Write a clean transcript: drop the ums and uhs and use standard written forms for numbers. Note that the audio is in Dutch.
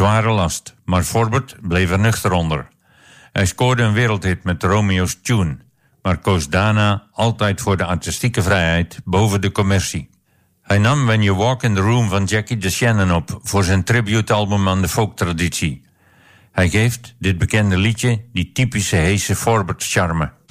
zware last, maar Forbert bleef er nuchter onder. Hij scoorde een wereldhit met Romeo's Tune, maar koos daarna altijd voor de artistieke vrijheid boven de commercie. Hij nam When You Walk in the Room van Jackie DeShannon op voor zijn tributealbum aan de folktraditie. Hij geeft dit bekende liedje die typische heese Forbert-charme.